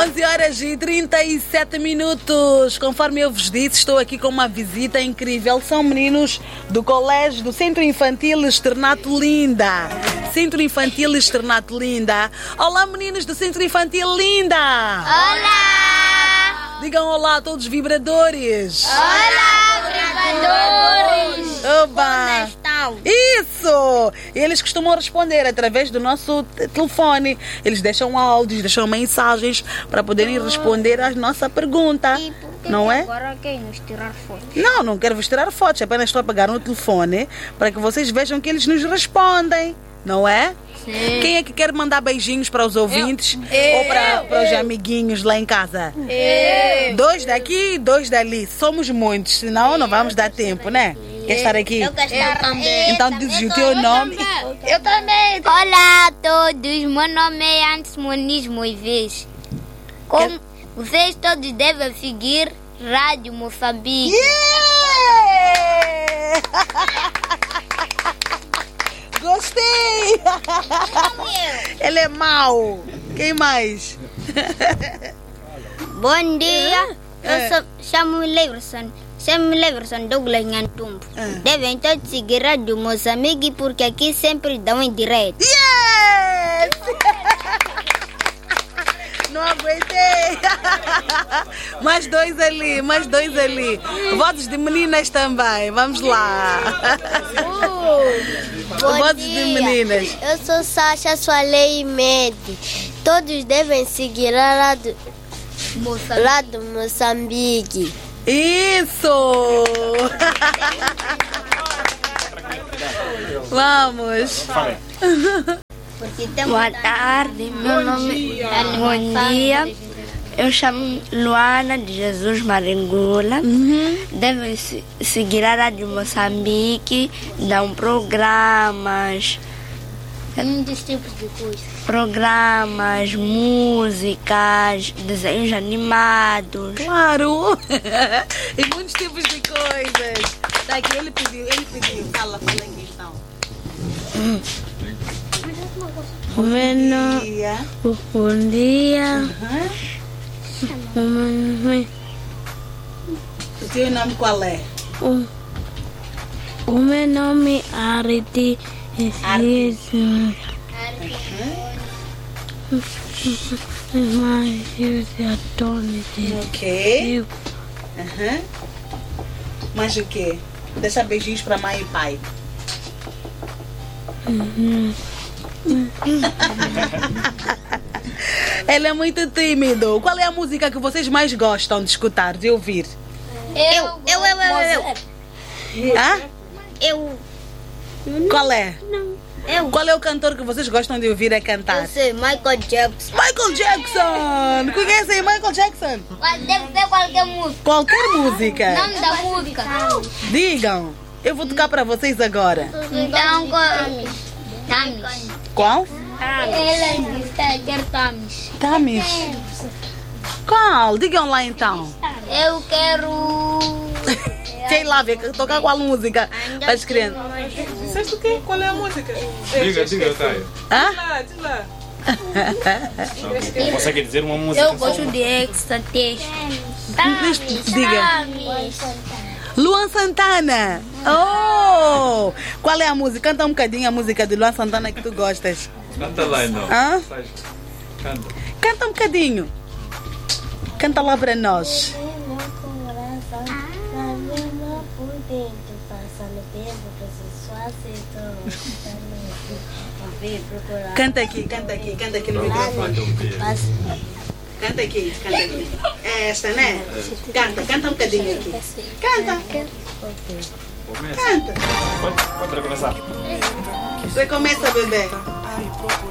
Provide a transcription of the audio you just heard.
11h37. Conforme eu vos disse, estou aqui com uma visita incrível. São meninos do colégio do Centro Infantil Externato Linda. Centro Infantil Externato Linda. Olá, meninos do Centro Infantil Linda. Olá! Digam olá a todos os vibradores. Olá, vibradores! Oba! Isso! Eles costumam responder através do nosso telefone. Eles deixam áudios, deixam mensagens para poderem responder à nossa pergunta. Não é? Agora quem nos tirar fotos? Não quero vos tirar fotos. Apenas estou a pegar no telefone para que vocês vejam que eles nos respondem. Não é? Sim. Quem é que quer mandar beijinhos para os ouvintes ou para os amiguinhos lá em casa? Dois daqui, dois dali. Somos muitos, senão não vamos dar tempo, né? Quer estar aqui? Eu quero estar também. Então diz o teu nome. Eu também. Olá a todos, meu nome é Antes Moniz Moisés. Como vocês todos devem seguir Rádio Moçambique. Yeah! Gostei! Ele é mau. Quem mais? Bom dia, chamo-me Leverson Douglas Nhantumbo. Devem todos seguir Rádio Moçambique porque aqui sempre dão em direto. Yes! Não aguentei! Mais dois ali. Votos de meninas também. Vamos lá. Votos de meninas. Eu sou Sasha Sualei Mede. Todos devem seguir a Rádio Moçambique. Isso! Vamos! Boa tarde, meu nome é Bom dia. Eu chamo Luana de Jesus Maringula. Devem seguir a Rádio Moçambique, dão programas. Muitos tipos de coisas. Programas, músicas, desenhos animados. Claro! E muitos tipos de coisas. Tá aqui, ele pediu. Fala aqui então. Bom dia. O teu nome qual é? O meu nome é Ariti. Ok. Mais o quê? Deixa beijinhos para mãe e pai. Ele é muito tímido. Qual é a música que vocês mais gostam de escutar, de ouvir? Eu. Hã? Eu. Qual é? Eu. Qual é o cantor que vocês gostam de ouvir a cantar? Eu sei, Michael Jackson. Michael Jackson! Conhecem Michael Jackson? Deve ser qualquer música. Qualquer música. Nome da música. Digam. Eu vou tocar para vocês agora. Então, Tamis. Qual? Ele quer Tamis. Tamis. Qual? Digam lá então. Eu quero... Sei lá, ver, tocar qual música para as crianças. Disseste o quê? Qual é a música? Diga, Taio. Hã? Diz lá. Consegue dizer uma música? Eu gosto de Ecstasy. Diga. Luan Santana. Oh! Qual é a música? Canta um bocadinho a música de Luan Santana que tu gostas. Canta lá então. Hã? Canta. Canta um bocadinho. Canta lá para nós. Canta aqui no microfone. Canta aqui. É esta, né? Canta um bocadinho aqui. Canta. Pode começar. Você começa, bebê.